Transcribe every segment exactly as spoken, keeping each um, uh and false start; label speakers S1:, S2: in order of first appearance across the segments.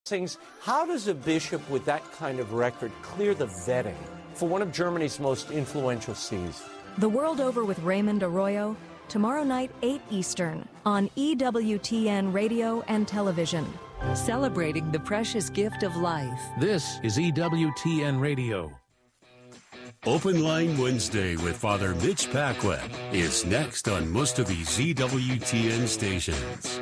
S1: How does a bishop with that kind of record clear the vetting for one of Germany's most influential sees?
S2: The World Over with Raymond Arroyo, tomorrow night, eight Eastern, on E W T N Radio and Television.
S3: Celebrating the precious gift of life.
S4: This is E W T N Radio.
S5: Open Line Wednesday with Father Mitch Paquette is next on most of these E W T N stations.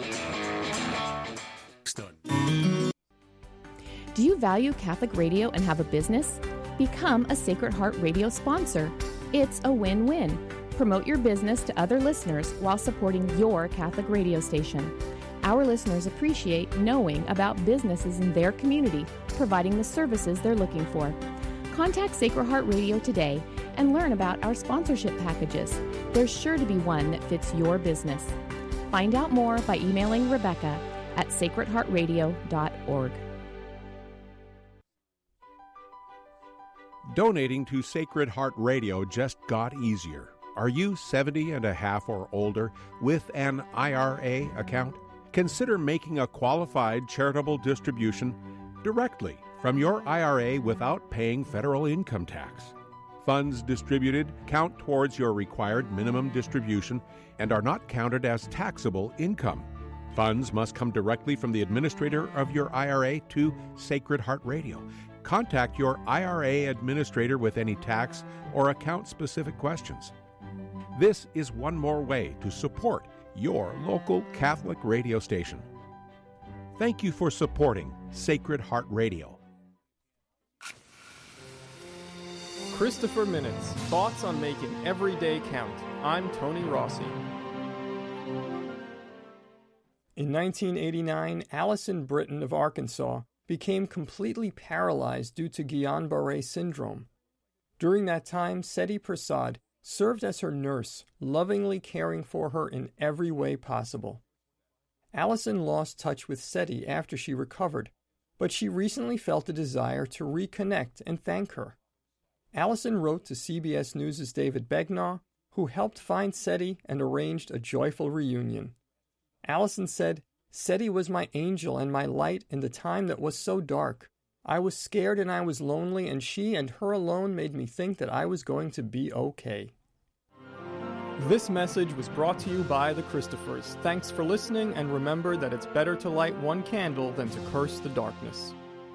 S6: Do you value Catholic radio and have a business? Become a Sacred Heart Radio sponsor. It's a win-win. Promote your business to other listeners while supporting your Catholic radio station. Our listeners appreciate knowing about businesses in their community, providing the services they're looking for. Contact Sacred Heart Radio today and learn about our sponsorship packages. There's sure to be one that fits your business. Find out more by emailing Rebecca at sacred heart radio dot org.
S7: Donating to Sacred Heart Radio just got easier. Are you seventy and a half or older with an I R A account? Consider making a qualified charitable distribution directly from your I R A without paying federal income tax. Funds distributed count towards your required minimum distribution and are not counted as taxable income. Funds must come directly from the administrator of your I R A to Sacred Heart Radio. Contact your I R A administrator with any tax or account-specific questions. This is one more way to support your local Catholic radio station. Thank you for supporting Sacred Heart Radio.
S8: Christopher Minutes, thoughts on making every day count. I'm Tony Rossi. In nineteen eighty-nine, Allison Britton of Arkansas became completely paralyzed due to Guillain-Barré syndrome. During that time, Seti Prasad served as her nurse, lovingly caring for her in every way possible. Allison lost touch with Seti after she recovered, but she recently felt a desire to reconnect and thank her. Allison wrote to C B S News' David Begnaw, who helped find Seti and arranged a joyful reunion. Allison said, "Seti was my angel and my light in the time that was so dark. I was scared and I was lonely, and she and her alone made me think that I was going to be okay." This message was brought to you by the Christophers. Thanks for listening, and remember that it's better to light one candle than to curse the darkness.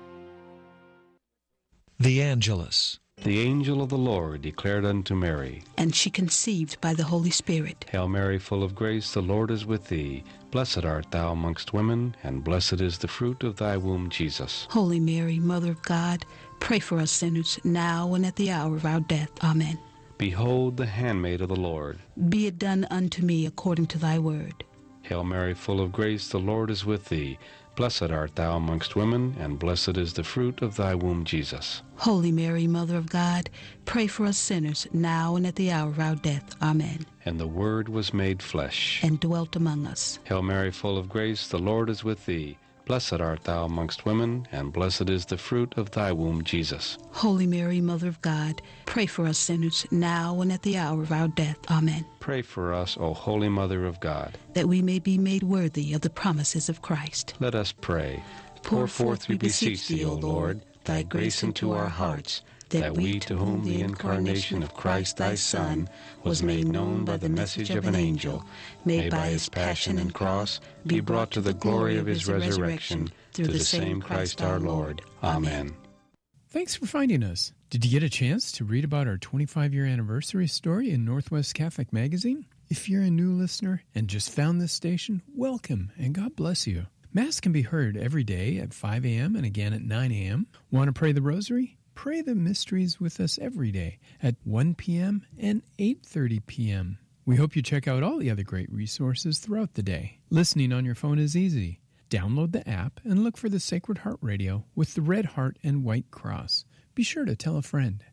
S9: The Angelus.
S10: The angel of the Lord declared unto Mary,
S11: and she conceived by the Holy Spirit.
S10: Hail Mary, full of grace, the Lord is with thee. Blessed art thou amongst women, and blessed is the fruit of thy womb, Jesus.
S11: Holy Mary, Mother of God, pray for us sinners, now and at the hour of our death. Amen.
S10: Behold the handmaid of the Lord.
S11: Be it done unto me according to thy word.
S10: Hail Mary, full of grace, the Lord is with thee. Blessed art thou amongst women, and blessed is the fruit of thy womb, Jesus.
S11: Holy Mary, Mother of God, pray for us sinners, now and at the hour of our death. Amen.
S10: And the Word was made flesh,
S11: and dwelt among us.
S10: Hail Mary, full of grace, the Lord is with thee. Blessed art thou amongst women, and blessed is the fruit of thy womb, Jesus.
S11: Holy Mary, Mother of God, pray for us sinners, now and at the hour of our death. Amen.
S10: Pray for us, O Holy Mother of God,
S11: that we may be made worthy of the promises of Christ.
S10: Let us pray.
S11: Pour, Pour forth, we beseech thee, O Lord, thy grace into our hearts, that we, to whom the incarnation of Christ thy Son was made known by the message of an angel, may by his passion and cross be brought to the glory of his resurrection, through the same Christ our Lord. Amen.
S12: Thanks for finding us. Did you get a chance to read about our twenty-five-year anniversary story in Northwest Catholic Magazine? If you're a new listener and just found this station, welcome and God bless you. Mass can be heard every day at five a.m. and again at nine a.m. Want to pray the rosary? Pray the mysteries with us every day at one p.m. and eight thirty p.m. We hope you check out all the other great resources throughout the day. Listening on your phone is easy. Download the app and look for the Sacred Heart Radio with the red heart and white cross. Be sure to tell a friend.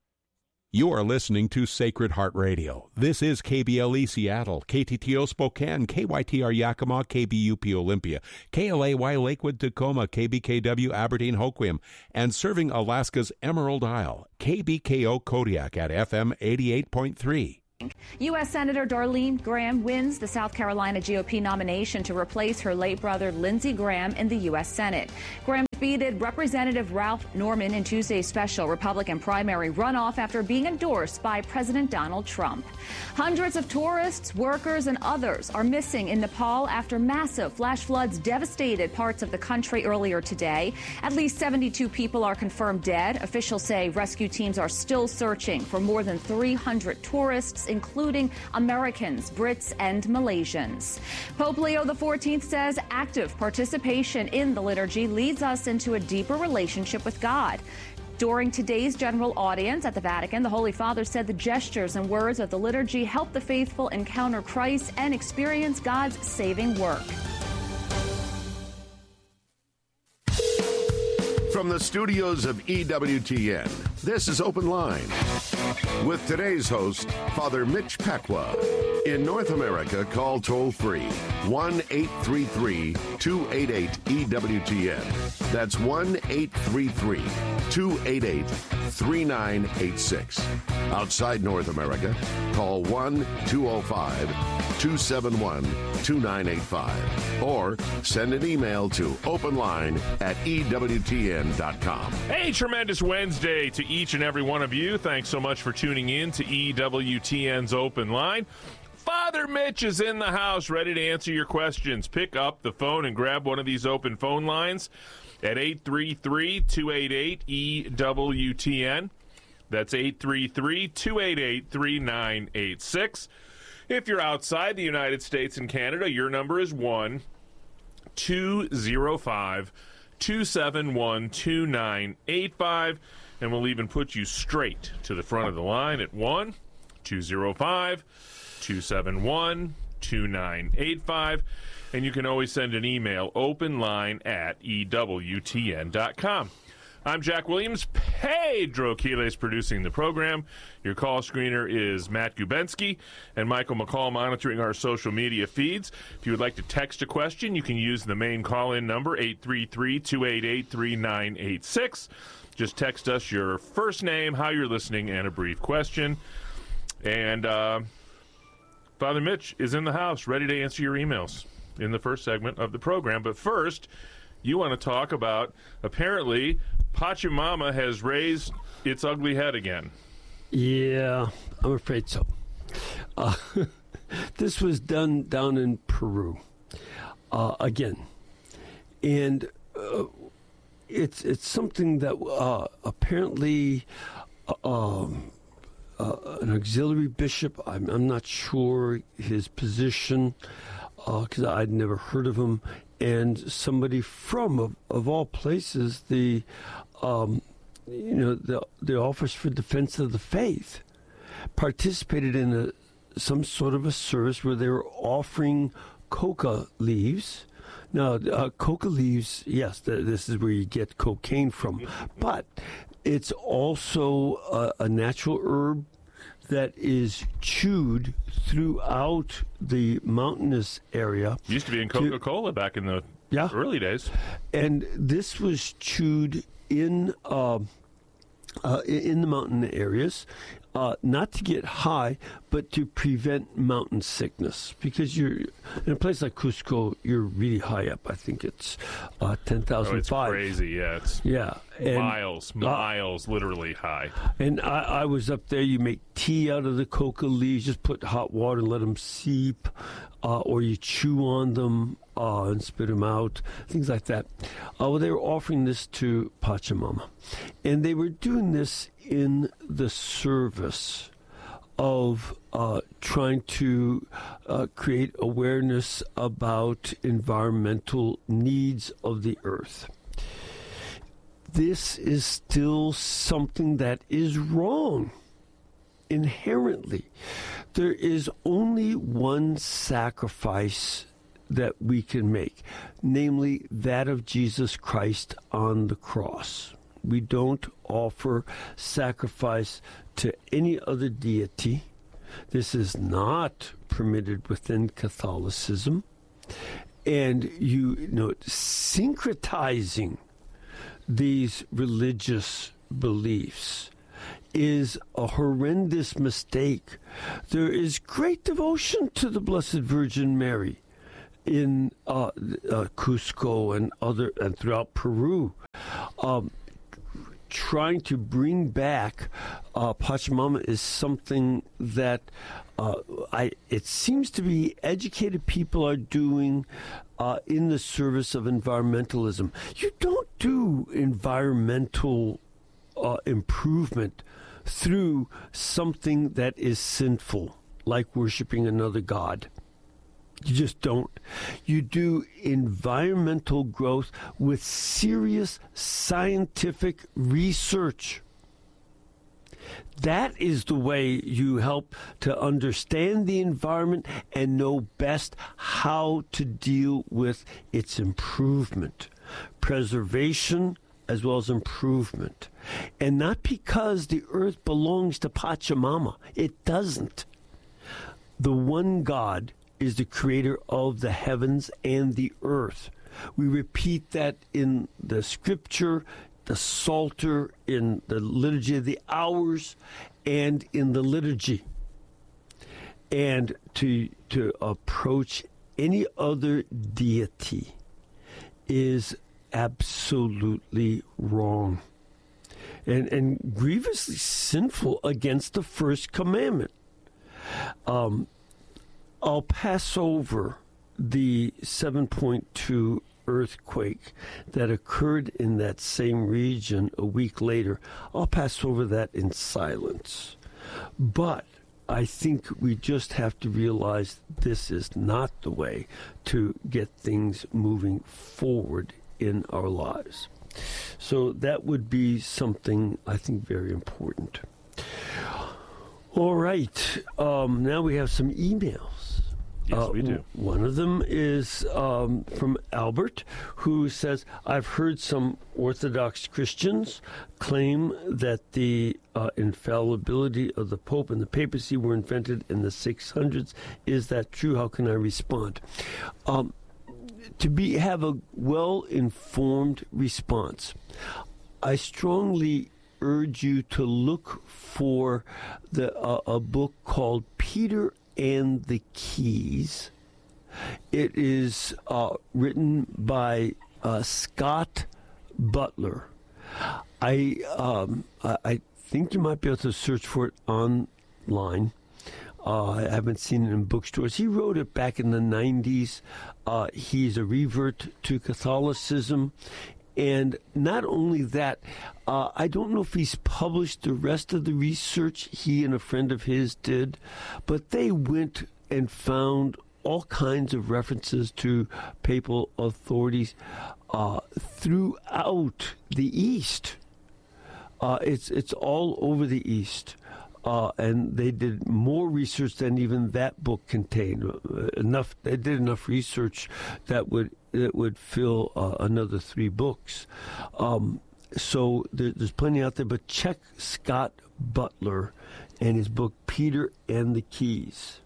S7: You are listening to Sacred Heart Radio. This is K B L E Seattle, K T T O Spokane, K Y T R Yakima, K B U P Olympia, K L A Y Lakewood Tacoma, K B K W Aberdeen Hoquiam, and serving Alaska's Emerald Isle, K B K O Kodiak at F M eighty-eight point three.
S13: U S Senator Darlene Graham wins the South Carolina G O P nomination to replace her late brother Lindsey Graham in the U S Senate. Graham defeated Representative Ralph Norman in Tuesday's special Republican primary runoff after being endorsed by President Donald Trump. Hundreds of tourists, workers, and others are missing in Nepal after massive flash floods devastated parts of the country earlier today. At least seventy-two people are confirmed dead. Officials say rescue teams are still searching for more than three hundred tourists, including Americans, Brits, and Malaysians. Pope Leo the fourteenth says active participation in the liturgy leads us into a deeper relationship with God. During today's general audience at the Vatican, the Holy Father said the gestures and words of the liturgy help the faithful encounter Christ and experience God's saving work.
S9: From the studios of E W T N, this is Open Line with today's host, Father Mitch Pacwa. In North America, call toll-free one eight three three, two eight eight, E W T N. That's one eight three three, two eight eight, three nine eight six. Outside North America, call one two oh five, two seven one, two nine eight five or send an email to openline at E W T N dot com.
S14: Hey, tremendous Wednesday to each and every one of you. Thanks so much for tuning in to E W T N's Open Line. Father Mitch is in the house, ready to answer your questions. Pick up the phone and grab one of these open phone lines at eight three three, two eight eight, E W T N. That's eight three three, two eight eight, three nine eight six. If you're outside the United States and Canada, your number is one two oh five, two seven one, two nine eight five, and we'll even put you straight to the front of the line at one two oh five, two seven one, two nine eight five, and you can always send an email, openline at E W T N dot com. I'm Jack Williams. Pedro Quiles producing the program. Your call screener is Matt Gubensky and Michael McCall monitoring our social media feeds. If you would like to text a question, you can use the main call-in number, eight three three, two eight eight, three nine eight six. Just text us your first name, how you're listening, and a brief question. And uh, Father Mitch is in the house, ready to answer your emails in the first segment of the program. But first, you want to talk about, apparently, Pachamama has raised its ugly head again.
S15: Yeah, I'm afraid so. Uh, this was done down in Peru uh, again. And uh, it's it's something that uh, apparently uh, um, uh, an auxiliary bishop, I'm, I'm not sure his position, because uh, I'd never heard of him, and somebody from, of, of all places, the um, you know the the Office for Defense of the Faith participated in a some sort of a service where they were offering coca leaves. Now, uh, coca leaves, yes, th- this is where you get cocaine from, but it's also a, a natural herb that is chewed throughout the mountainous area.
S14: Used to be in Coca-Cola to, back in the
S15: yeah.
S14: early days.
S15: And this was chewed in uh, uh, in the mountain areas, uh, not to get high, but to prevent mountain sickness. Because you're in a place like Cusco, you're really high up. I think it's uh, ten thousand five.
S14: Oh, it's crazy, yeah. It's
S15: yeah. And,
S14: miles, miles, uh, literally high.
S15: And I, I was up there. You make tea out of the coca leaves, just put hot water and let them seep, uh, or you chew on them uh, and spit them out, things like that. Uh, well, they were offering this to Pachamama. And they were doing this in the service of uh, trying to uh, create awareness about environmental needs of the earth. This is still something that is wrong inherently. There is only one sacrifice that we can make, namely that of Jesus Christ on the cross. We don't offer sacrifice to any other deity. This is not permitted within Catholicism. And you, you know, syncretizing these religious beliefs is a horrendous mistake. There is great devotion to the Blessed Virgin Mary in uh, uh, Cusco and other and throughout Peru. um, trying to bring back uh, Pachamama is something that uh, I it seems to be educated people are doing uh, in the service of environmentalism. You don't do environmental uh, improvement through something that is sinful, like worshiping another god. You just don't. You do environmental growth with serious scientific research. That is the way you help to understand the environment and know best how to deal with its improvement, preservation, as well as improvement. And not because the earth belongs to Pachamama. It doesn't. The one God is the creator of the heavens and the earth. We repeat that in the scripture, the Psalter, in the Liturgy of the Hours, and in the liturgy. And to to approach any other deity is absolutely wrong and, and grievously sinful against the first commandment. Um, I'll pass over the seven point two earthquake that occurred in that same region a week later. I'll pass over that in silence. But I think we just have to realize this is not the way to get things moving forward in our lives. So that would be something I think very important. All right. Um, now we have some emails.
S14: Yes,
S15: uh,
S14: we do.
S15: One of them is um, from Albert, who says, I've heard some Orthodox Christians claim that the uh, infallibility of the Pope and the papacy were invented in the six hundreds. Is that true? How can I respond? Um, to be have a well-informed response, I strongly urge you to look for the uh, a book called Peter and the Keys. It is uh, written by uh, Scott Butler. I um, I, I think you might be able to search for it online. Uh, I haven't seen it in bookstores. He wrote it back in the nineties. Uh, he's a revert to Catholicism. And not only that, uh, I don't know if he's published the rest of the research he and a friend of his did, but they went and found all kinds of references to papal authorities uh, throughout the East. Uh, it's it's all over the East. Uh, and they did more research than even that book contained. Uh, enough, they did enough research that would that would fill uh, another three books. Um, so there, there's plenty out there. But check Scott Butler and his book Peter and the Keys.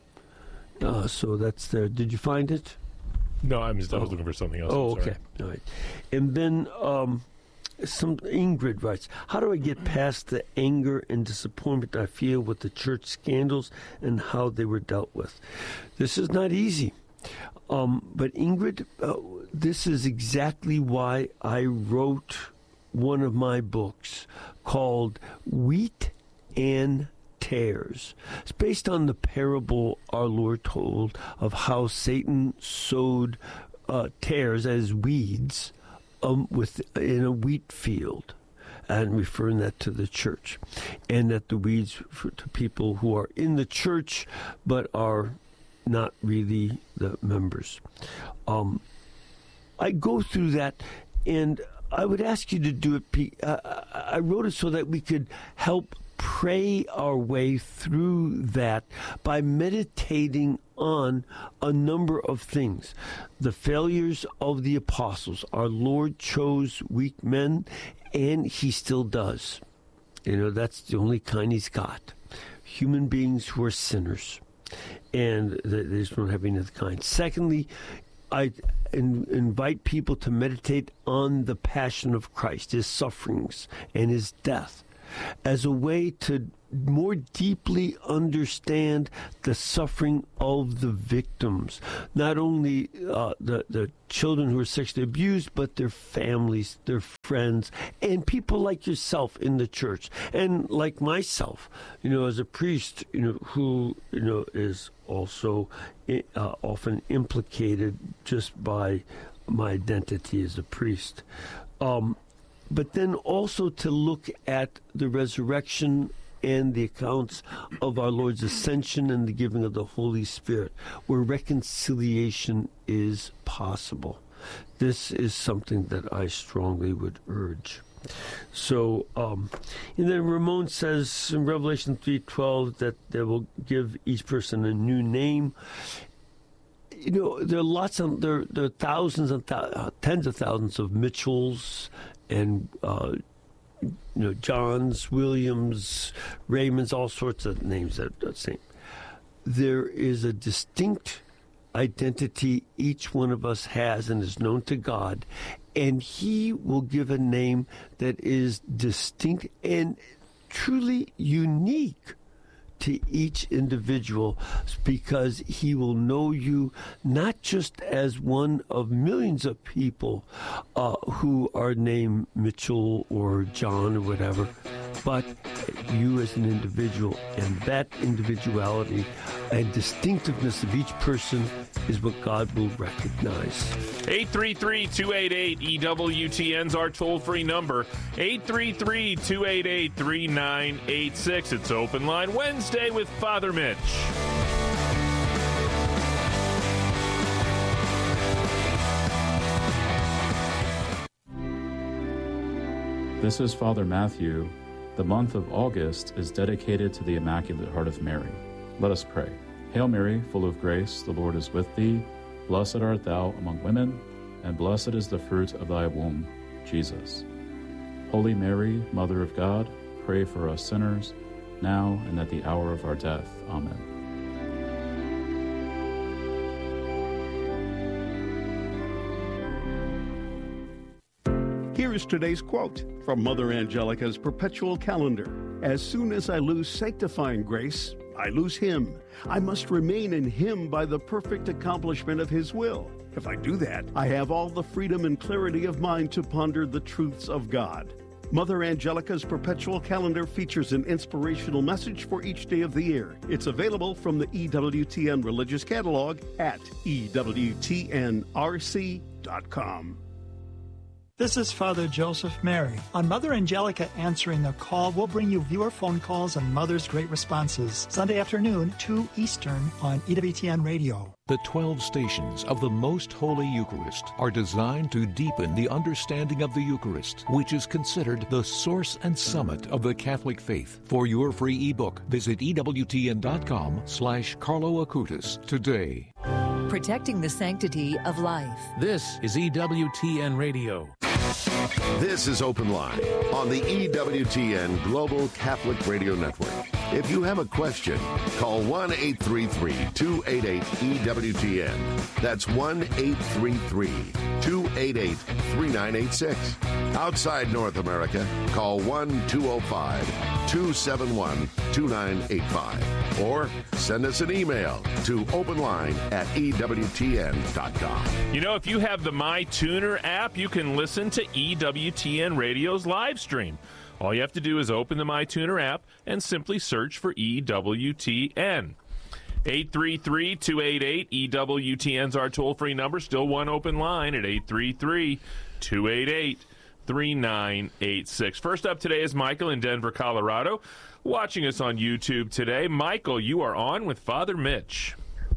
S15: Uh, so that's there. Did you find it?
S14: No, I'm just, I was
S15: oh.
S14: looking for something else.
S15: Oh,
S14: I'm sorry.
S15: okay. All right. And then. Um, Some Ingrid writes, how do I get past the anger and disappointment I feel with the church scandals and how they were dealt with? This is not easy. Um, but Ingrid, uh, this is exactly why I wrote one of my books called Wheat and Tares. It's based on the parable our Lord told of how Satan sowed uh, tares as weeds Um, with in a wheat field, and referring that to the church, and that the weeds for, to people who are in the church but are not really the members. Um, I go through that, and I would ask you to do it. Uh, I wrote it so that we could help pray our way through that by meditating on a number of things. The failures of the apostles. Our Lord chose weak men, and he still does. You know, that's the only kind he's got. Human beings who are sinners, and they just don't have any of the kind. Secondly, I in, invite people to meditate on the passion of Christ, his sufferings, and his death, as a way to more deeply understand the suffering of the victims, not only uh, the, the children who are sexually abused, but their families, their friends, and people like yourself in the church, and like myself, you know, as a priest, you know, who, you know, is also uh, often implicated just by my identity as a priest. Um, but then also to look at the resurrection and the accounts of our Lord's ascension and the giving of the Holy Spirit, where reconciliation is possible. This is something that I strongly would urge. So, um, and then Ramon says in Revelation three twelve that they will give each person a new name. You know, there are lots of, there, there are thousands and th- tens of thousands of Mitchells and uh you know, Johns, Williams, Raymonds, all sorts of names that are the same. There is a distinct identity each one of us has and is known to God, and He will give a name that is distinct and truly unique to each individual, because He will know you not just as one of millions of people uh, who are named Mitchell or John or whatever, but you as an individual. And that individuality and distinctiveness of each person is what God will recognize.
S14: eight three three, two eight eight, E W T N's our toll-free number. eight three three, two eight eight, three nine eight six. It's Open Line Wednesday with Father Mitch.
S16: This is Father Matthew. The month of August is dedicated to the Immaculate Heart of Mary. Let us pray. Hail Mary, full of grace, the Lord is with thee. Blessed art thou among women, and blessed is the fruit of thy womb, Jesus. Holy Mary, Mother of God, pray for us sinners, now and at the hour of our death. Amen.
S17: Here is today's quote from Mother Angelica's Perpetual Calendar. As soon as I lose sanctifying grace, I lose Him. I must remain in Him by the perfect accomplishment of His will. If I do that, I have all the freedom and clarity of mind to ponder the truths of God. Mother Angelica's Perpetual Calendar features an inspirational message for each day of the year. It's available from the E W T N Religious Catalog at E W T N R C dot com.
S18: This is Father Joseph Mary. On Mother Angelica Answering the Call, we'll bring you viewer phone calls on Mother's Great Responses. Sunday afternoon, two Eastern on E W T N Radio.
S4: The twelve stations of the Most Holy Eucharist are designed to deepen the understanding of the Eucharist, which is considered the source and summit of the Catholic faith. For your free ebook, visit EWTN.com slash Carlo Acutis today.
S3: Protecting the sanctity of life.
S4: This is E W T N Radio.
S9: This is Open Line on the E W T N Global Catholic Radio Network. If you have a question, call one eight three three, two eight eight, E W T N. That's one eight three three, two eight eight, three nine eight six. Outside North America, call one two oh five, two seven one, two nine eight five. Or send us an email to openline at E W T N dot com.
S14: You know, if you have the MyTuner app, you can listen to E W T N Radio's live stream. All you have to do is open the MyTuner app and simply search for E W T N. eight three three, two eight eight, E W T N's our toll-free number. Still one open line at eight three three, two eight eight, three nine eight six. First up today is Michael in Denver, Colorado, watching us on YouTube today. Michael, you are on with Father Mitch.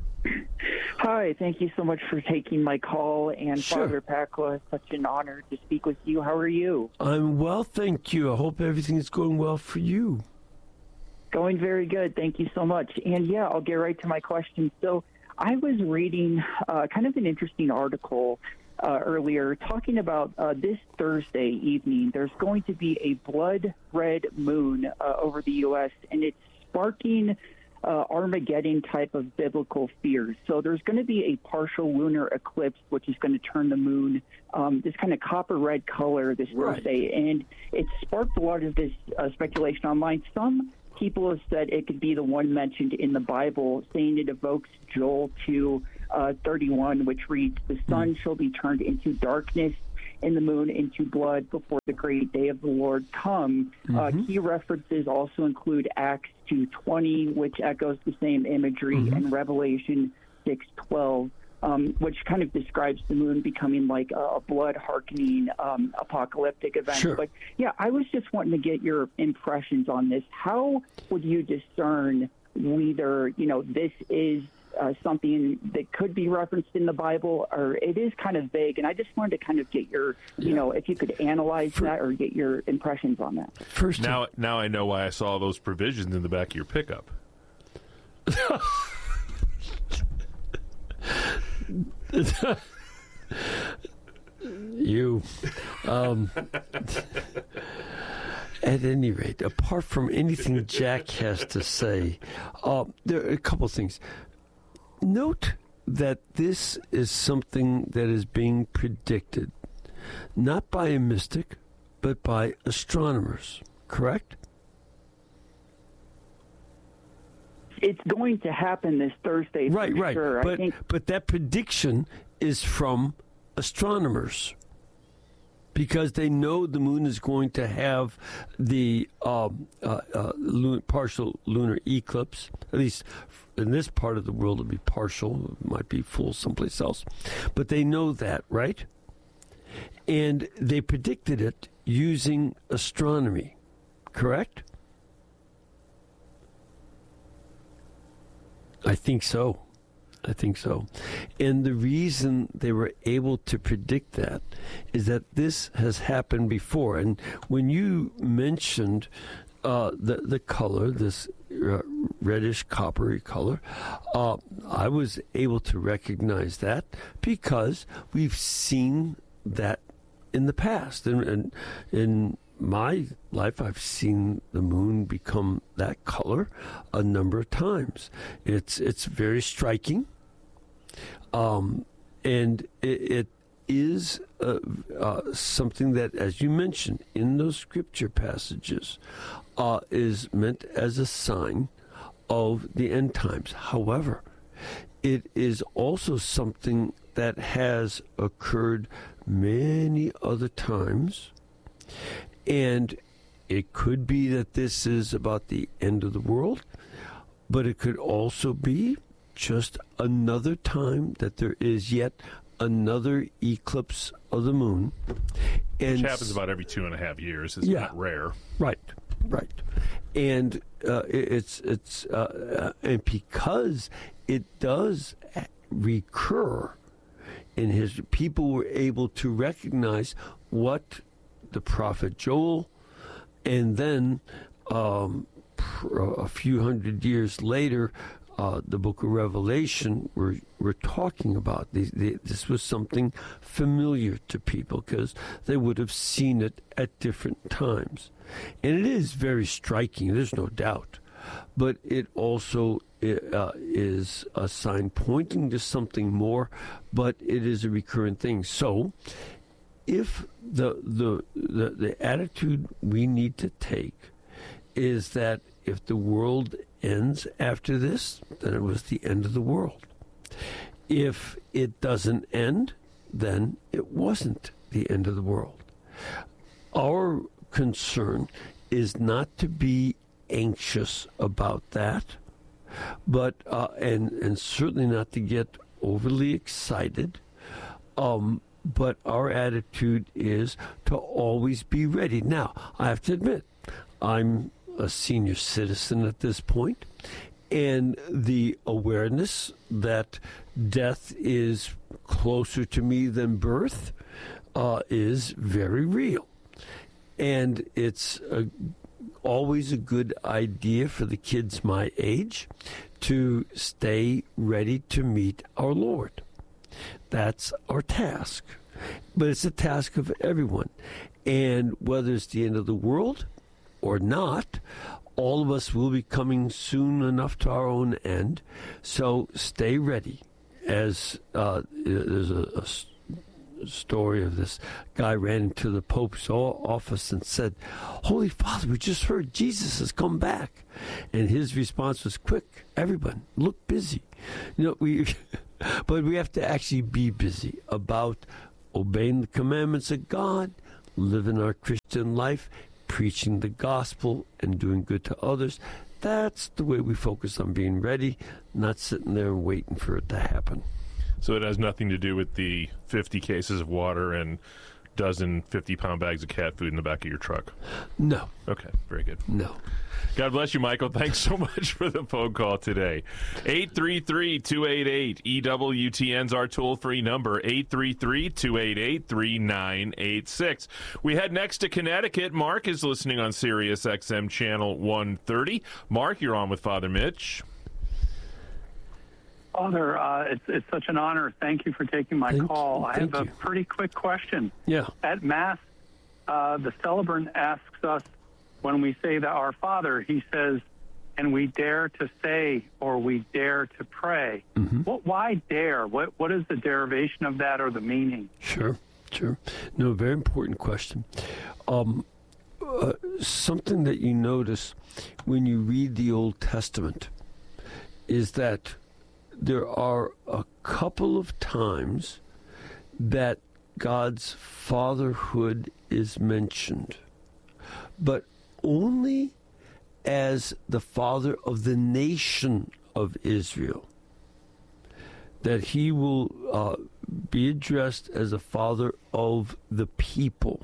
S19: Hi, thank you so much for taking my call. And
S15: Sure.
S19: Father Pacwa, it's such an honor to speak with you. How are you?
S15: I'm well, thank you. I hope everything's going well for you.
S19: Going very good. Thank you so much. And yeah, I'll get right to my question. So I was reading uh, kind of an interesting article uh, earlier talking about uh, this Thursday evening. There's going to be a blood red moon uh, over the U S, and it's sparking Uh, Armageddon type of biblical fears. So there's going to be a partial lunar eclipse, which is going to turn the moon um, this kind of copper red color this
S15: Right.
S19: Thursday. And it sparked a lot of this uh, speculation online. Some people have said it could be the one mentioned in the Bible, saying it evokes Joel two uh, thirty-one, which reads, "The sun shall be turned into darkness and the moon into blood before the great day of the Lord come." Mm-hmm. Uh, key references also include Acts two twenty, which echoes the same imagery, mm-hmm. and Revelation six twelve. Um, which kind of describes the moon becoming like a blood-hearkening um, apocalyptic event.
S15: Sure.
S19: But, yeah, I was just wanting to get your impressions on this. How would you discern whether, you know, this is uh, something that could be referenced in the Bible, or it is kind of vague? And I just wanted to kind of get your, you yeah. know, if you could analyze For, that or get your impressions on that.
S14: First, now, now I know why I saw those provisions in the back of your pickup.
S15: you um, at any rate, apart from anything Jack has to say, uh, there are a couple of things. Note that this is something that is being predicted not by a mystic but by astronomers, correct?
S19: It's going to happen this Thursday,
S15: right?
S19: For
S15: right,
S19: sure.
S15: but
S19: I think...
S15: but that prediction is from astronomers because they know the moon is going to have the uh, uh, uh, lun- partial lunar eclipse. At least in this part of the world, it'll be partial. It might be full someplace else, but they know that, right? And they predicted it using astronomy, correct? I think so. I think so. And the reason they were able to predict that is that this has happened before. And when you mentioned uh, the, the color, this uh, reddish coppery color, uh, I was able to recognize that because we've seen that in the past. And in, in my life, I've seen the moon become that color a number of times. It's it's very striking, um, and it, it is uh, uh, something that, as you mentioned in those scripture passages, uh, is meant as a sign of the end times. However, it is also something that has occurred many other times. And it could be that this is about the end of the world, but it could also be just another time that there is yet another eclipse of the moon. And
S14: which happens about every two and a half years. It's
S15: yeah,
S14: not rare.
S15: Right, right. And uh, it's it's uh, and because it does recur, and his people were able to recognize what the prophet Joel, and then um, a few hundred years later, uh, the book of Revelation, we're, we're talking about. These, they, this was something familiar to people because they would have seen it at different times. And it is very striking, there's no doubt. But it also uh, is a sign pointing to something more, but it is a recurrent thing. So, if the, the the the attitude we need to take is that if the world ends after this, then it was the end of the world. If it doesn't end, then it wasn't the end of the world. Our concern is not to be anxious about that, but uh, and and certainly not to get overly excited. Um, But our attitude is to always be ready. Now, I have to admit, I'm a senior citizen at this point, and the awareness that death is closer to me than birth uh, is very real. And it's a, always a good idea for the kids my age to stay ready to meet our Lord. That's our task. But it's a task of everyone. And whether it's the end of the world or not, all of us will be coming soon enough to our own end. So stay ready. As uh, there's a, a, story of this guy ran into the Pope's office and said, "Holy Father, we just heard Jesus has come back." And his response was, "Quick, everyone, look busy." You know, we, but we have to actually be busy about obeying the commandments of God, living our Christian life, preaching the gospel, and doing good to others. That's the way we focus on being ready, not sitting there and waiting for it to happen.
S14: So it has nothing to do with the fifty cases of water and dozen fifty-pound bags of cat food in the back of your truck?
S15: No.
S14: Okay, very good.
S15: No.
S14: God bless you, Michael. Thanks so much for the phone call today. eight three three, two eight eight, E W T N's our toll-free number, eight three three, two eight eight, three nine eight six. We head next to Connecticut. Mark is listening on Sirius X M Channel one thirty. Mark, you're on with Father Mitch.
S20: Father, uh, it's it's such an honor. Thank you for taking my
S15: thank,
S20: call. I have
S15: you.
S20: a pretty quick question.
S15: Yeah.
S20: At Mass, uh, the celebrant asks us, when we say that Our Father, he says, and we dare to say or we dare to pray.
S15: Mm-hmm.
S20: What, why dare? What What is the derivation of that or the meaning?
S15: Sure, sure. No, very important question. Um, uh, something that you notice when you read the Old Testament is that there are a couple of times that God's fatherhood is mentioned, but only as the father of the nation of Israel. That he will uh, be addressed as a father of the people.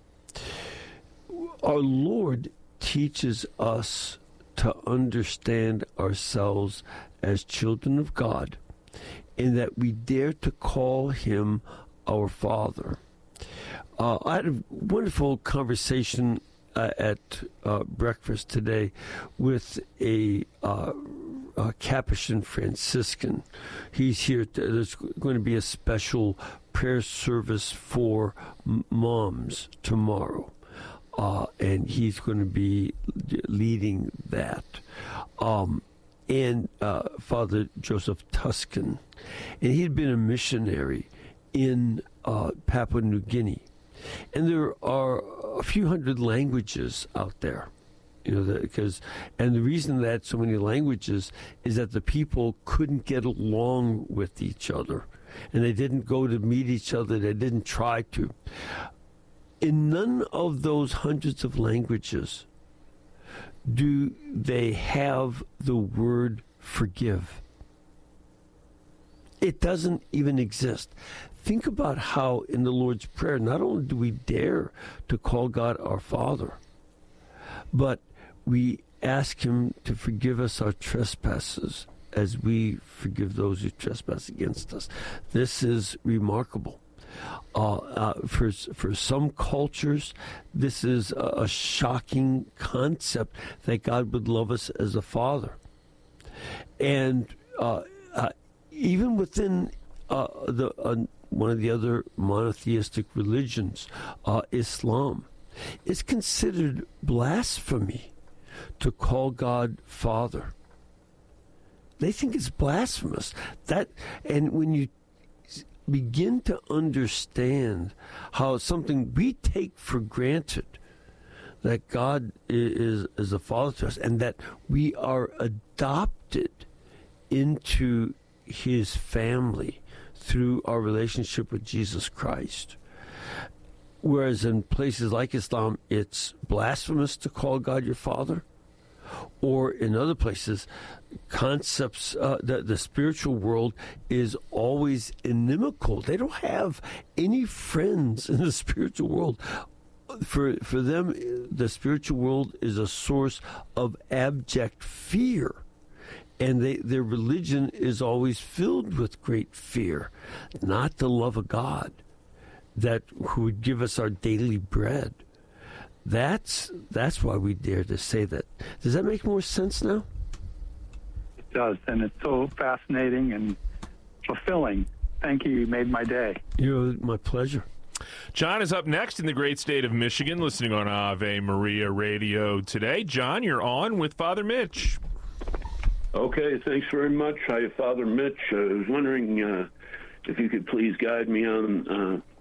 S15: Our Lord teaches us to understand ourselves as children of God, in that we dare to call him our Father. Uh, I had a wonderful conversation uh, at uh, breakfast today with a, uh, a Capuchin Franciscan. He's here. To, there's going to be a special prayer service for m- moms tomorrow, uh, and he's going to be leading that. Um, and uh, Father Joseph Tuscan, and he had been a missionary in uh, Papua New Guinea. And there are a few hundred languages out there, you know, because, and the reason that so many languages is that the people couldn't get along with each other, and they didn't go to meet each other. They didn't try to. In none of those hundreds of languages do they have the word forgive. It doesn't even exist. Think about how in the Lord's Prayer, not only do we dare to call God our Father, but we ask him to forgive us our trespasses as we forgive those who trespass against us. This is remarkable. Uh, uh, for for some cultures, this is a, a shocking concept that God would love us as a father. And uh, uh, even within uh, the uh, one of the other monotheistic religions, uh, Islam, it's considered blasphemy to call God Father. They think it's blasphemous. That, and when you begin to understand how something we take for granted, that God is, is a father to us, and that we are adopted into his family through our relationship with Jesus Christ. Whereas in places like Islam, it's blasphemous to call God your Father. Or in other places, concepts, uh, the, the spiritual world is always inimical. They don't have any friends in the spiritual world. For for them, the spiritual world is a source of abject fear. And they, their religion is always filled with great fear, not the love of God, that who would give us our daily bread. That's that's why we dare to say that. Does that make more sense now?
S20: It does, and it's so fascinating and fulfilling. Thank you. You made my day.
S15: You're my pleasure.
S14: John is up next in the great state of Michigan, listening on Ave Maria Radio today. John, you're on with Father Mitch.
S21: Okay, thanks very much. Hi, Father Mitch. I was wondering uh, if you could please guide me on uh,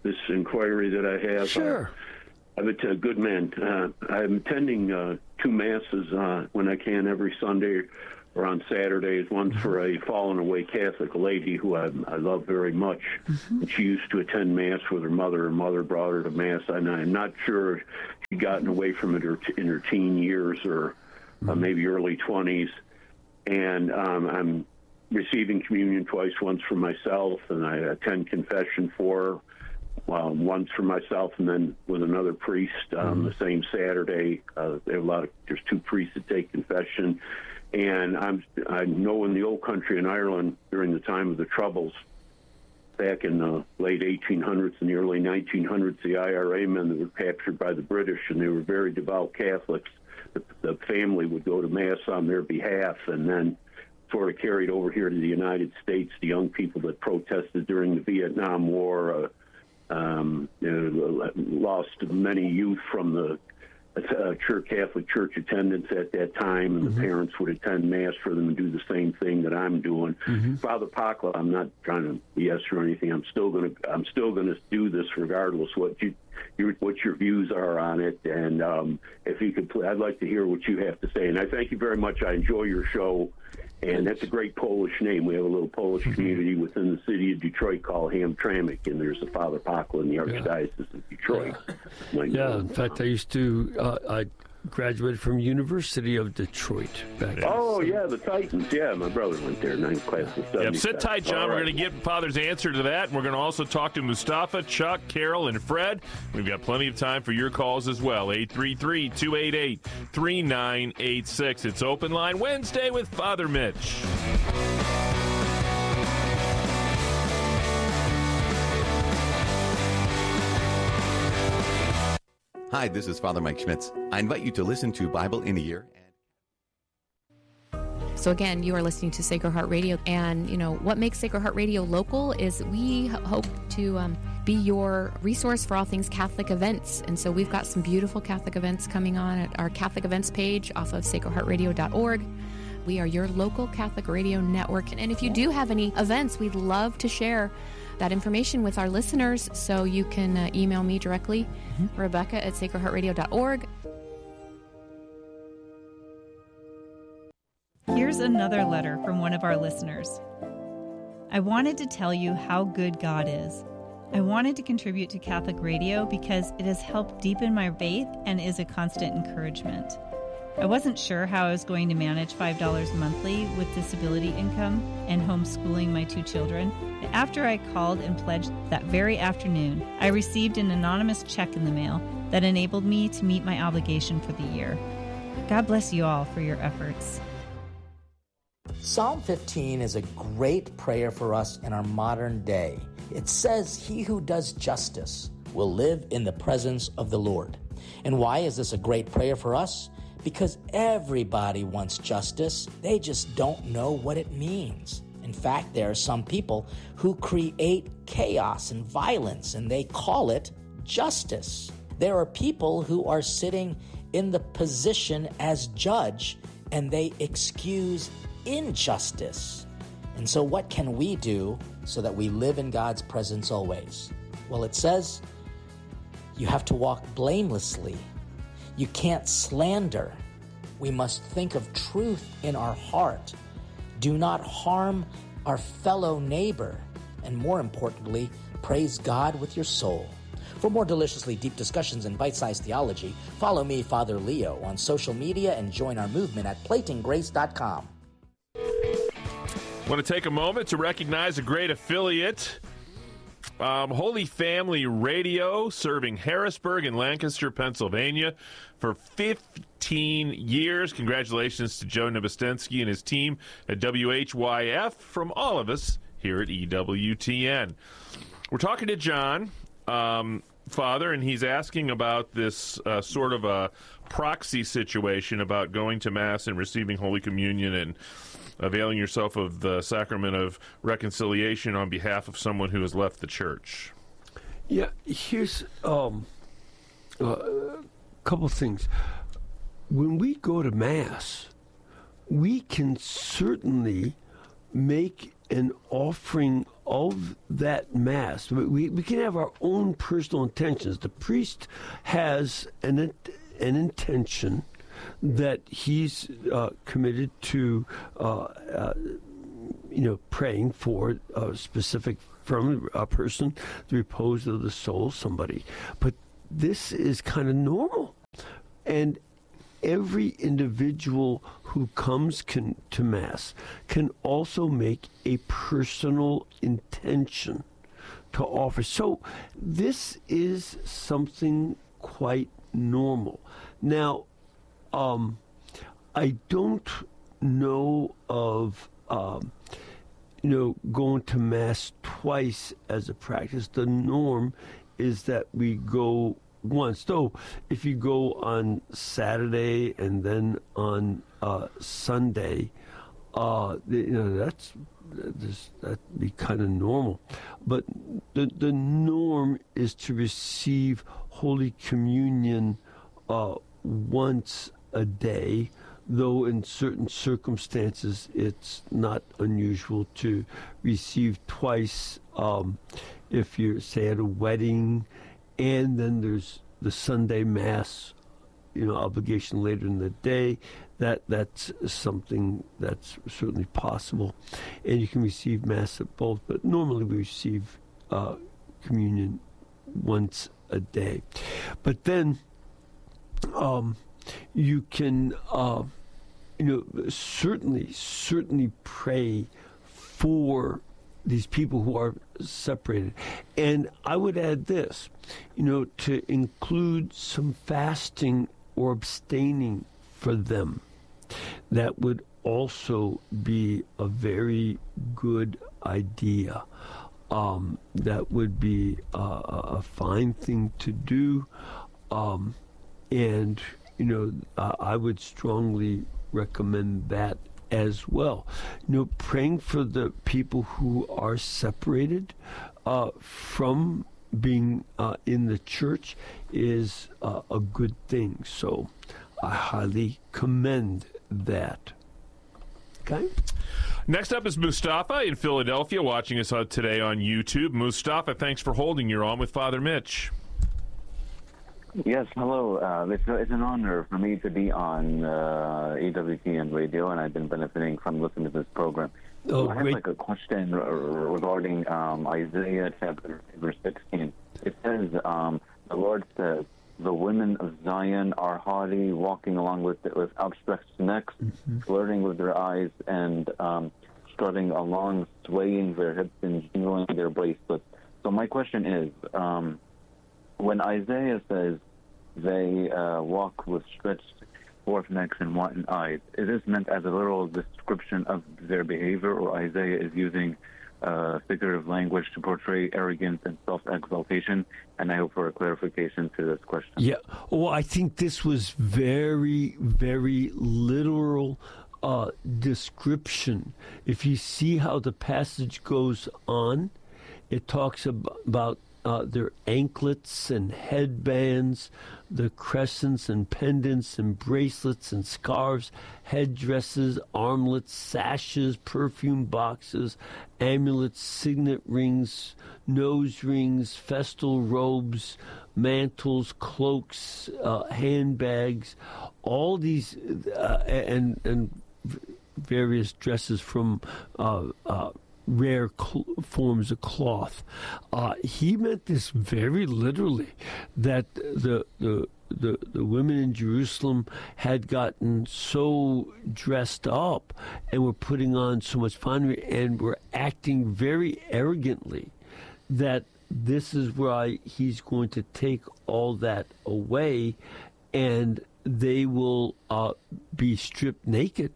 S21: this inquiry that I have.
S15: Sure.
S21: Uh, I'm a good man. Uh, I'm attending uh, two masses uh, when I can every Sunday or on Saturdays. One's for a fallen away Catholic lady who I, I love very much. Mm-hmm. And she used to attend Mass with her mother. Her mother brought her to Mass, and I'm not sure she'd gotten away from it in her teen years or uh, maybe early twenties. And um, I'm receiving communion twice, once for myself, and I attend confession for her. Well, once for myself, and then with another priest um, mm-hmm. the same Saturday. Uh, there are a lot of, there's two priests that take confession, and I'm I know in the old country in Ireland during the time of the Troubles, back in the late eighteen hundreds and the early nineteen hundreds, the I R A men that were captured by the British, and they were very devout Catholics. The, the family would go to Mass on their behalf, and then sort of carried over here to the United States. The young people that protested during the Vietnam War. Uh, Um, you know, lost many youth from the uh, church, Catholic Church attendance at that time, and mm-hmm. the parents would attend Mass for them and do the same thing that I'm doing. Mm-hmm. Father Pacwa, I'm not trying to B S or anything. I'm still going to I'm still going to do this regardless what you your, what your views are on it. And um, if you could, I'd like to hear what you have to say. And I thank you very much. I enjoy your show. And that's a great Polish name. We have a little Polish community within the city of Detroit called Hamtramck, and there's a Father Pacwa in the Archdiocese yeah. of Detroit.
S15: Yeah, yeah in fact, I used to, uh, I graduated from University of Detroit back
S21: Oh, yeah, the Titans. Yeah, my brother went there, ninth class of study.
S14: Yep, sit tight, John. Right. We're going to get Father's answer to that, and we're going to also talk to Mustafa, Chuck, Carol, and Fred. We've got plenty of time for your calls as well. eight three three, two eight eight, three nine eight six. It's Open Line Wednesday with Father Mitch.
S1: Hi, this is Father Mike Schmitz. I invite you to listen to Bible in a Year.
S6: So again, you are listening to Sacred Heart Radio, and you know what makes Sacred Heart Radio local is we hope to um, be your resource for all things Catholic events. And so we've got some beautiful Catholic events coming on at our Catholic events page off of sacred heart radio dot org. We are your local Catholic radio network, and if you do have any events, we'd love to share that information with our listeners, so you can uh, email me directly, mm-hmm. Rebecca at sacred heart radio dot org.
S22: Here's another letter from one of our listeners. I wanted to tell you how good God is. I wanted to contribute to Catholic Radio because it has helped deepen my faith and is a constant encouragement. I wasn't sure how I was going to manage five dollars monthly with disability income and homeschooling my two children. After I called and pledged that very afternoon, I received an anonymous check in the mail that enabled me to meet my obligation for the year. God bless you all for your efforts.
S23: Psalm fifteen is a great prayer for us in our modern day. It says, "He who does justice will live in the presence of the Lord." And why is this a great prayer for us? Because everybody wants justice. They just don't know what it means. In fact, there are some people who create chaos and violence, and they call it justice. There are people who are sitting in the position as judge, and they excuse injustice. And so what can we do so that we live in God's presence always? Well, it says you have to walk blamelessly. You can't slander. We must think of truth in our heart. Do not harm our fellow neighbor. And more importantly, praise God with your soul. For more deliciously deep discussions and bite-sized theology, follow me, Father Leo, on social media and join our movement at plating grace dot com.
S14: Want to take a moment to recognize a great affiliate. Um, Holy Family Radio, serving Harrisburg and Lancaster, Pennsylvania for fifteen years. Congratulations to Joe Nabostensky and his team at W H Y F from all of us here at E W T N. We're talking to John, um, Father, and he's asking about this uh, sort of a proxy situation about going to Mass and receiving Holy Communion and availing yourself of the sacrament of reconciliation on behalf of someone who has left the church.
S15: Yeah, here's um, uh, a couple things. When we go to Mass, we can certainly make an offering of that Mass, we, we can have our own personal intentions. The priest has an, an intention that he's uh, committed to, uh, uh, you know, praying for a specific from a person, the repose of the soul, somebody. But this is kind of normal. And every individual who comes can, to Mass can also make a personal intention to offer. So this is something quite normal. Now, um, I don't know of, um, you know, going to Mass twice as a practice. The norm is that we go once. Though, if you go on Saturday and then on uh, Sunday, uh, you know, that's that'd be kind of normal. But the the norm is to receive Holy Communion uh, once a day, though in certain circumstances it's not unusual to receive twice. Um, if you're, say, at a wedding, and then there's the Sunday Mass, you know, obligation later in the day, that that's something that's certainly possible. And you can receive Mass at both, but normally we receive uh, communion once a day. But then um, you can, uh, you know, certainly, certainly pray for these people who are separated. And I would add this, you know, to include some fasting or abstaining for them. That would also be a very good idea. Um, that would be a, a fine thing to do. Um, and, you know, uh, I would strongly recommend that as well. You know, praying for the people who are separated uh, from being uh, in the church is uh, a good thing. So I highly commend that. Okay.
S14: Next up is Mustafa in Philadelphia, watching us today on YouTube. Mustafa, thanks for holding. You're on with Father Mitch.
S2: Yes, hello. Uh, it's, it's an honor for me to be on uh, E W T N Radio, and I've been benefiting from listening to this program.
S15: Oh,
S2: so I have
S15: great.
S2: like a question regarding um, Isaiah chapter verse sixteen. It says, um, the Lord says, the women of Zion are haughty, walking along with with outstretched necks, mm-hmm. flirting with their eyes, and um, strutting along, swaying their hips and jingling their bracelets. So my question is, um, when Isaiah says they uh, walk with stretched forth necks and wanton eyes, is this meant as a literal description of their behavior, or Isaiah is using uh, figurative language to portray arrogance and self-exaltation? And I hope for a clarification to this question.
S15: Yeah, well, I think this was very, very literal uh, description. If you see how the passage goes on, it talks ab- about Uh, their anklets and headbands, the crescents and pendants and bracelets and scarves, headdresses, armlets, sashes, perfume boxes, amulets, signet rings, nose rings, festal robes, mantles, cloaks, uh, handbags, all these, uh, and, and various dresses from uh, uh rare cl- forms of cloth. Uh, he meant this very literally, that the, the the the women in Jerusalem had gotten so dressed up and were putting on so much finery and were acting very arrogantly, that this is why he's going to take all that away, and they will uh, be stripped naked.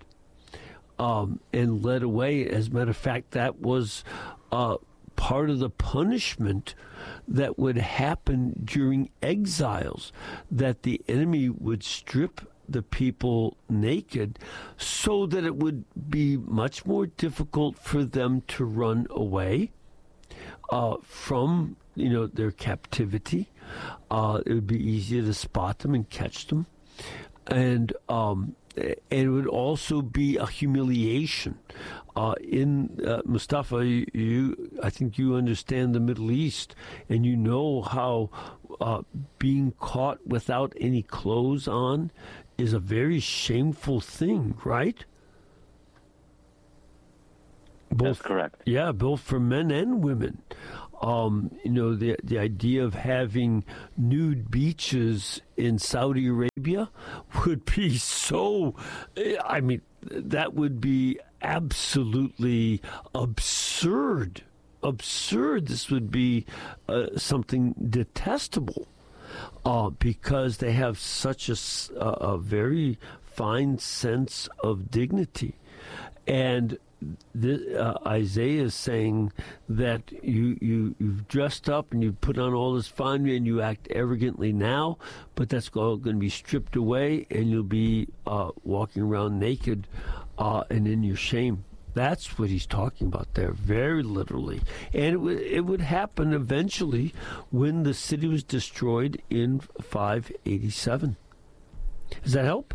S15: Um, and led away. As a matter of fact, that was uh, part of the punishment that would happen during exiles, that the enemy would strip the people naked so that it would be much more difficult for them to run away uh, from, you know, their captivity. Uh, it would be easier to spot them and catch them. and um, and it would also be a humiliation. Uh, in uh, Mustafa, you, you, I think you understand the Middle East, and you know how uh, being caught without any clothes on is a very shameful thing, right? Both,
S2: That's correct.
S15: Yeah, both for men and women. Um, you know, the the idea of having nude beaches in Saudi Arabia would be so, I mean, that would be absolutely absurd. Absurd. This would be uh, something detestable uh, because they have such a, a very fine sense of dignity. And The, uh, Isaiah is saying that you, you, you've dressed up and you put on all this finery and you act arrogantly now, but that's all going to be stripped away and you'll be uh, walking around naked uh, and in your shame. That's what he's talking about there, very literally. And it, w- it would happen eventually when the city was destroyed in five eighty-seven. Does that help?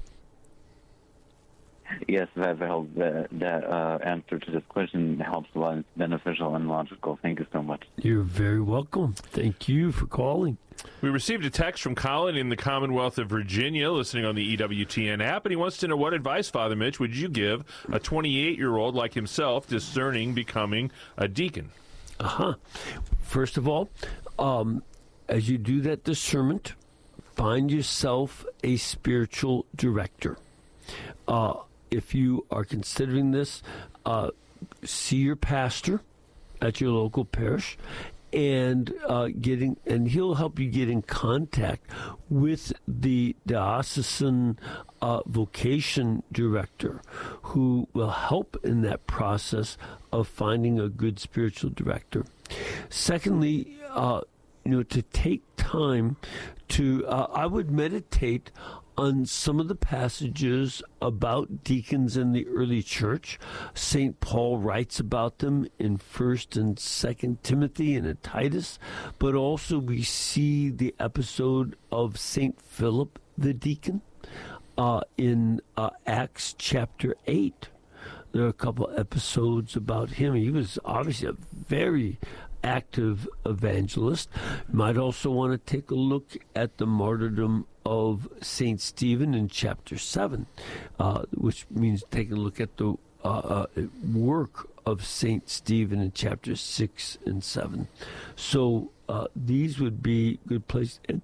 S2: Yes, that helps. That, that uh, answer to this question helps a lot. It's beneficial and logical. Thank you so much.
S15: You're very welcome. Thank you for calling.
S14: We received a text from Colin in the Commonwealth of Virginia, listening on the E W T N app, and he wants to know what advice, Father Mitch, would you give a twenty-eight-year-old like himself discerning becoming a deacon?
S15: Uh-huh. First of all, um, as you do that discernment, find yourself a spiritual director. Uh If you are considering this, uh, see your pastor at your local parish, and uh, getting and he'll help you get in contact with the diocesan uh, vocation director, who will help in that process of finding a good spiritual director. Secondly, uh, you know, to take time to, uh, I would meditate on some of the passages about deacons in the early church. Saint Paul writes about them in First and Second Timothy and in Titus, but also we see the episode of Saint Philip the deacon uh, in uh, Acts chapter eight. There are a couple episodes about him. He was obviously a very active evangelist. You might also want to take a look at the martyrdom of Saint Stephen in chapter seven, uh, which means taking a look at the uh, uh, work of Saint Stephen in chapters six and seven. So uh, these would be good places. And,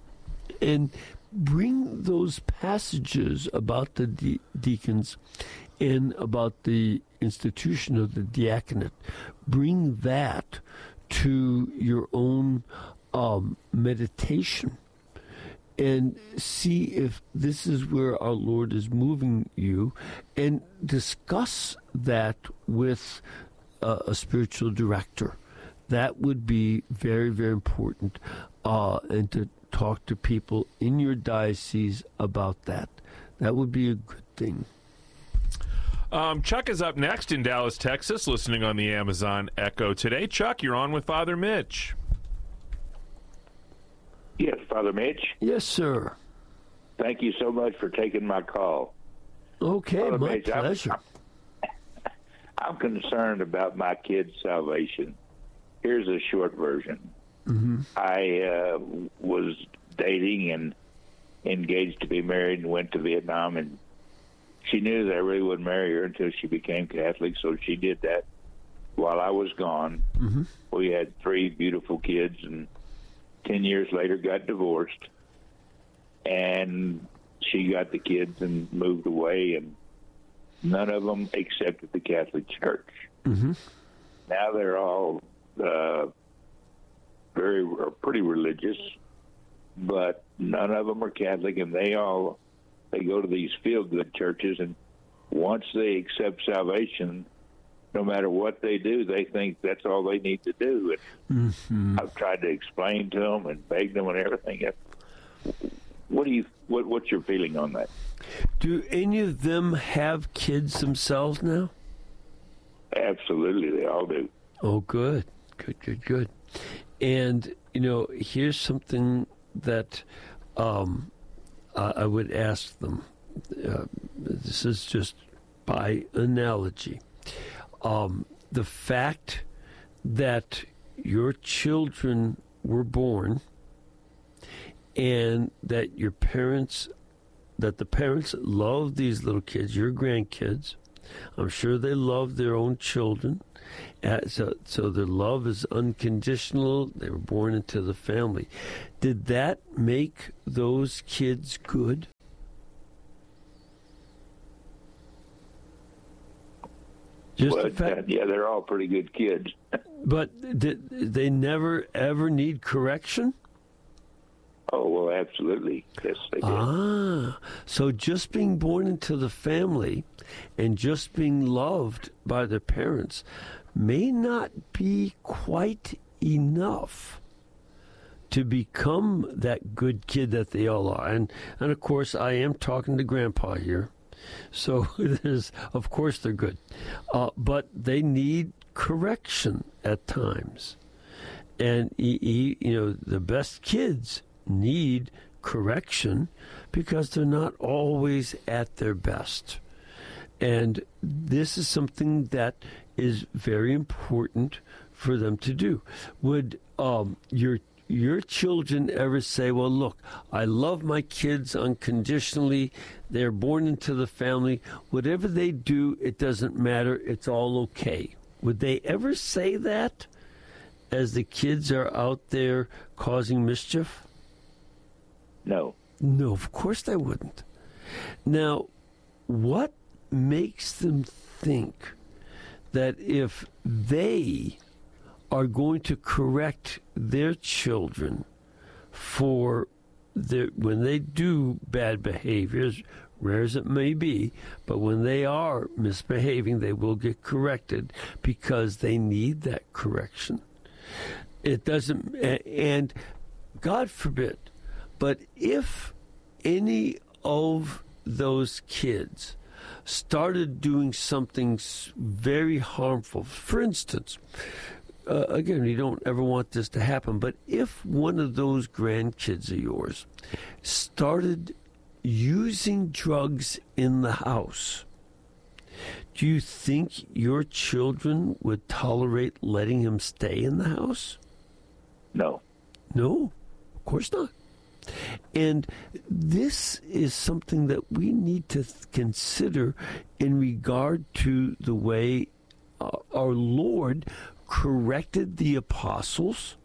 S15: and bring those passages about the de- deacons and about the institution of the diaconate, bring that to your own um, meditation and see if this is where our Lord is moving you, and discuss that with uh, a spiritual director. That would be very, very important, uh, and to talk to people in your diocese about that. That would be a good thing.
S14: Um, Chuck is up next in Dallas, Texas, listening on the Amazon Echo today. Chuck, you're on with Father Mitch.
S5: Yes, Father Mitch.
S15: Yes, sir.
S5: Thank you so much for taking my call.
S15: Okay,
S5: Father
S15: my
S5: Mitch,
S15: pleasure.
S5: I'm, I'm concerned about my kids' salvation. Here's a short version.
S15: Mm-hmm.
S5: I uh, was dating and engaged to be married and went to Vietnam, and she knew that I really wouldn't marry her until she became Catholic, so she did that while I was gone.
S15: Mm-hmm.
S5: We had three beautiful kids, and ten years later got divorced. And she got the kids and moved away, and none of them accepted the Catholic Church.
S15: Mm-hmm.
S5: Now they're all uh, very are pretty religious, but none of them are Catholic, and they all they go to these feel-good churches, and once they accept salvation, no matter what they do, they think that's all they need to do. And
S15: mm-hmm.
S5: I've tried to explain to them and beg them and everything. What do you? What, what's your feeling on that?
S15: Do any of them have kids themselves now?
S5: Absolutely, they all do.
S15: Oh, good, good, good, good. And you know, here's something that um, uh, I would ask them, uh, this is just by analogy, um, the fact that your children were born and that your parents, that the parents love these little kids, your grandkids. I'm sure they love their own children. Uh, so, so their love is unconditional. They were born into the family. Did that make those kids good? Just
S5: well,
S15: the fact,
S5: uh, yeah, they're all pretty good kids.
S15: But did they never ever need correction?
S5: Oh, well, absolutely. Yes, they did.
S15: Ah, so just being born into the family and just being loved by their parents may not be quite enough to become that good kid that they all are. And, and of course, I am talking to Grandpa here. So, there's, of course, they're good. Uh, but they need correction at times. And, he, he, you know, the best kids need correction because they're not always at their best. And this is something that is very important for them to do. Would um, your your children ever say, well, look, I love my kids unconditionally. They're born into the family. Whatever they do, it doesn't matter. It's all okay. Would they ever say that as the kids are out there causing mischief?
S5: No.
S15: No, of course they wouldn't. Now, what makes them think that if they are going to correct their children for their, when they do bad behaviors, rare as it may be, but when they are misbehaving, they will get corrected because they need that correction. It doesn't, and God forbid, but if any of those kids started doing something very harmful, for instance, uh, again, you don't ever want this to happen, but if one of those grandkids of yours started using drugs in the house, do you think your children would tolerate letting him stay in the house?
S5: No.
S15: No, of course not. And this is something that we need to th- consider in regard to the way uh, our Lord corrected the apostles,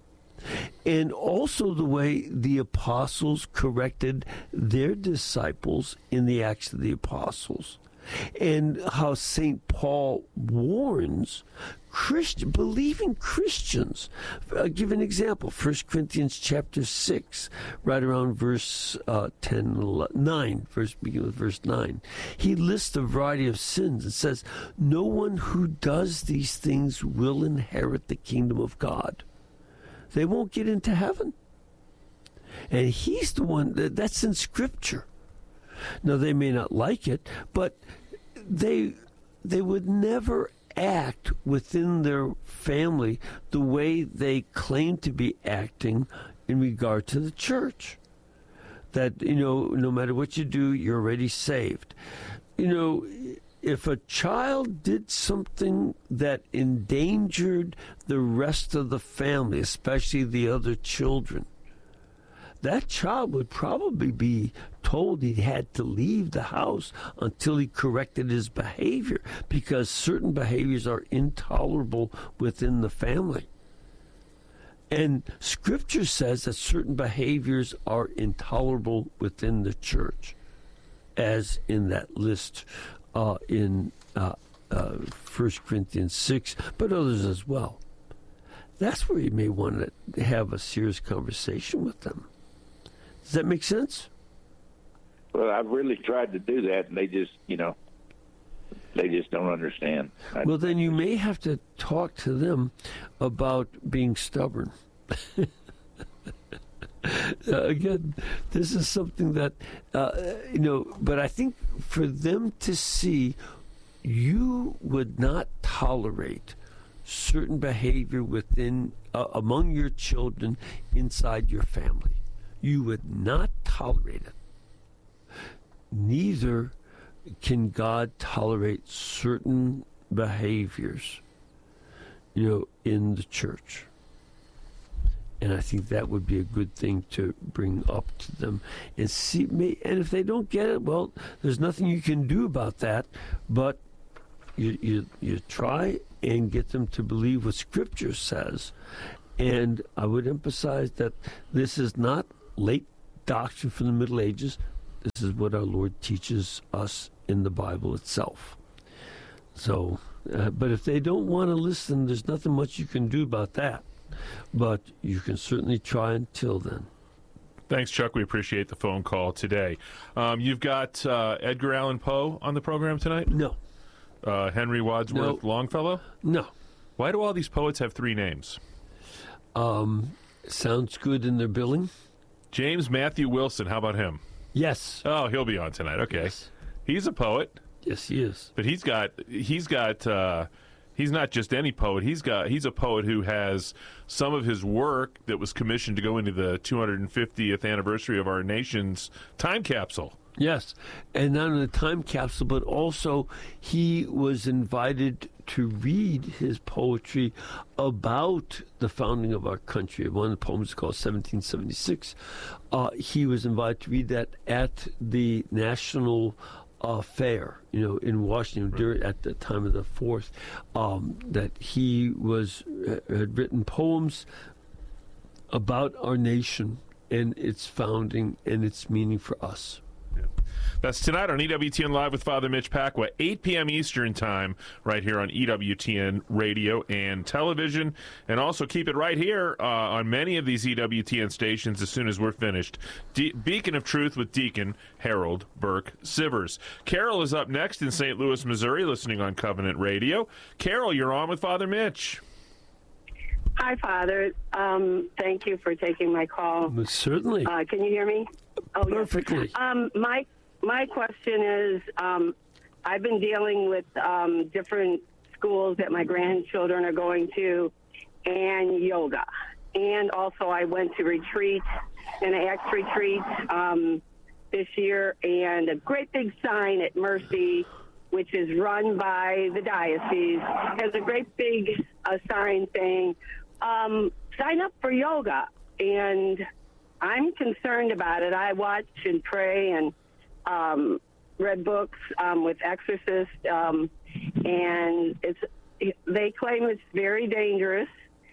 S15: and also the way the apostles corrected their disciples in the Acts of the Apostles, and how Saint Paul warns Christian, believing Christians. I'll give an example. First Corinthians chapter six, right around verse uh, ten, eleven, nine, verse, beginning with verse nine. He lists a variety of sins and says, no one who does these things will inherit the kingdom of God. They won't get into heaven. And he's the one, that, that's in Scripture. Now, they may not like it, but they they would never act within their family the way they claim to be acting in regard to the church. That, you know, no matter what you do, you're already saved. You know, if a child did something that endangered the rest of the family, especially the other children, that child would probably be told he had to leave the house until he corrected his behavior, because certain behaviors are intolerable within the family. And Scripture says that certain behaviors are intolerable within the church, as in that list uh, in uh, uh, First Corinthians six, but others as well. That's where you may want to have a serious conversation with them. Does that make sense?
S5: Well, I've really tried to do that, and they just, you know, they just don't understand. I,
S15: well, then you may have to talk to them about being stubborn. uh, again, this is something that, uh, you know, but I think for them to see you would not tolerate certain behavior within, uh, among your children inside your family. You would not tolerate it. neither can God tolerate certain behaviors, you know, in the church. And I think that would be a good thing to bring up to them and see. And if they don't get it, well, there's nothing you can do about that. But you you, you try and get them to believe what Scripture says. And I would emphasize that this is not late doctrine from the Middle Ages. This is what our Lord teaches us in the Bible itself. So, uh, but if they don't want to listen, there's nothing much you can do about that. But you can certainly try until then.
S14: Thanks, Chuck. We appreciate the phone call today. Um, you've got uh, Edgar Allan Poe on the program tonight?
S15: No.
S14: Uh, Henry Wadsworth
S15: No.
S14: Longfellow?
S15: No.
S14: Why do all these poets have three names?
S15: Um, sounds good in their billing.
S14: James Matthew Wilson, how about him?
S15: Yes.
S14: Oh, he'll be on tonight. Okay.
S15: Yes.
S14: He's a poet.
S15: Yes, he is.
S14: But he's got he's got uh, he's not just any poet. He's got he's a poet who has some of his work that was commissioned to go into the two hundred fiftieth anniversary of our nation's time capsule.
S15: Yes, and not only the time capsule, but also he was invited to read his poetry about the founding of our country. One of the poems is called seventeen seventy-six. Uh, he was invited to read that at the National uh, Fair, you know, in Washington during, at the time of the fourth. Um, that he was had written poems about our nation and its founding and its meaning for us.
S14: That's tonight on E W T N Live with Father Mitch Pacwa, eight p.m. Eastern Time, right here on E W T N Radio and Television. And also keep it right here uh, on many of these E W T N stations as soon as we're finished. De- Beacon of Truth with Deacon Harold Burke Sivers. Carol is up next in Saint Louis, Missouri, listening on Covenant Radio. Carol, you're on with Father Mitch.
S8: Hi, Father. Um, thank you for taking my call.
S15: Certainly.
S8: Uh, can you hear me? Oh,
S15: perfectly.
S8: Yes. Um, my my question is, um, I've been dealing with um, different schools that my grandchildren are going to, and yoga, and also I went to retreat, an Acts retreat um, this year, and a great big sign at Mercy, which is run by the diocese, has a great big uh, sign saying, um, sign up for yoga. And I'm concerned about it. I watch and pray and um, read books um, with exorcists, um, and it's they claim it's very dangerous,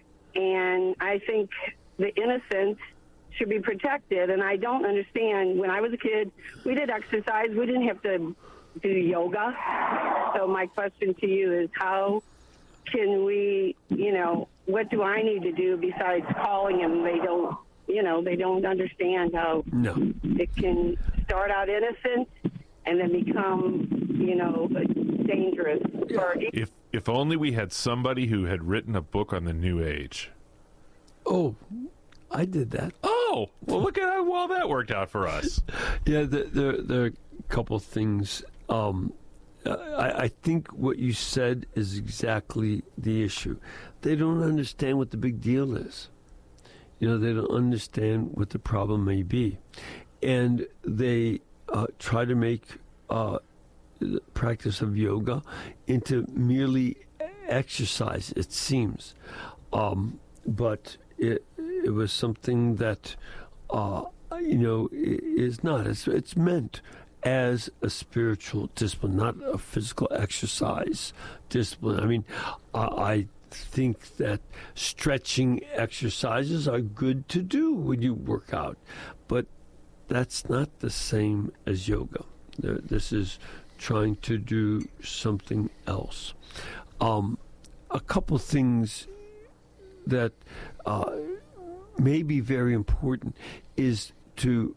S8: and I think the innocent should be protected, and I don't understand. When I was a kid, we did exercise. We didn't have to do yoga. So my question to you is, how can we, you know, what do I need to do besides calling them? They don't, you know, they don't understand how
S15: no.
S8: it can start out innocent and then become, you know, dangerous. For
S14: If if only we had somebody who had written a book on the New Age.
S15: Oh, I did that.
S14: Oh, well, look at how well that worked out for us.
S15: Yeah, there, there, there are a couple things. Um, I, I think what you said is exactly the issue. They don't understand what the big deal is. You know, they don't understand what the problem may be. And they uh, try to make uh, the practice of yoga into merely exercise, it seems. Um, but it, it was something that, uh, you know, is not. It's, it's meant as a spiritual discipline, not a physical exercise discipline. I mean, I, I think that stretching exercises are good to do when you work out, but that's not the same as yoga. There, this is trying to do something else. Um, a couple things that uh, may be very important is to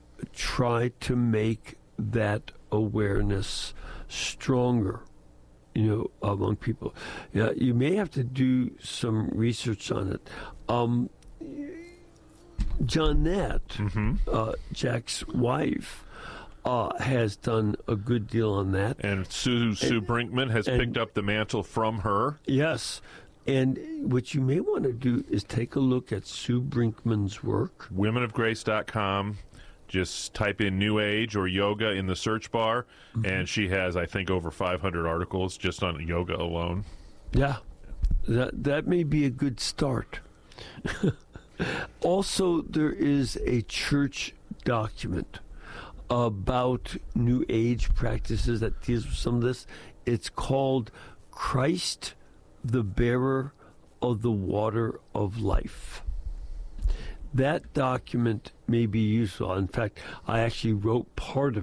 S15: try to make that awareness stronger, you know, among people. Yeah, you may have to do some research on it. Um, Johnette,
S14: mm-hmm.
S15: uh, Jack's wife, uh, has done a good deal on that.
S14: And Sue, Sue and, Brinkman has and, picked up the mantle from her.
S15: Yes. And what you may want to do is take a look at Sue Brinkman's work.
S14: women of grace dot com. Just type in New Age or yoga in the search bar, mm-hmm. and she has, I think, over five hundred articles just on yoga alone.
S15: Yeah, that that may be a good start. Also, there is a church document about New Age practices that deals with some of this. It's called Christ, the Bearer of the Water of Life. That document may be useful. In fact, I actually wrote part of